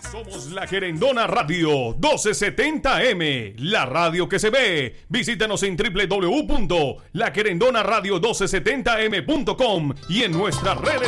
Somos La Querendona Radio 1270M, la radio que se ve. Visítanos en www.laquerendonaradio1270m.com y en nuestras redes